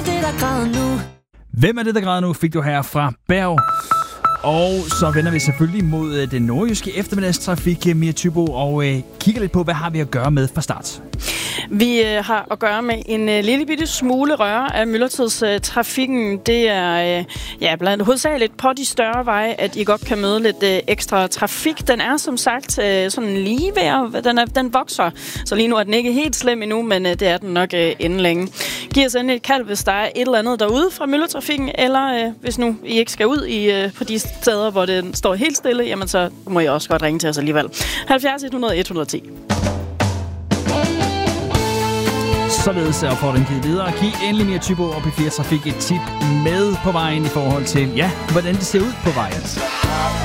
Hvem er det, der græder nu, fik du her fra Berg. Og så vender vi selvfølgelig mod den nordjyske eftermiddagstrafik, Mia Thybo, og kigger lidt på, hvad har vi at gøre med fra start. Vi har at gøre med en lille bitte smule røre af myldretidstrafikken. Det er blandt andet hovedsageligt på de større veje, at I godt kan møde lidt ekstra trafik. Den er som sagt sådan lige ved, den vokser, så lige nu er den ikke helt slem endnu, men det er den nok inden længe. Giv os endelig et kald, hvis der er et eller andet derude fra myldretrafikken, eller hvis nu I ikke skal ud på de steder, hvor den står helt stille, jamen så må I også godt ringe til os alligevel. 70 100 110. Således er opfordringen givet videre. Giv endelig Mia Thybo og P4 Trafik et tip med på vejen i forhold til, hvordan det ser ud på vejen.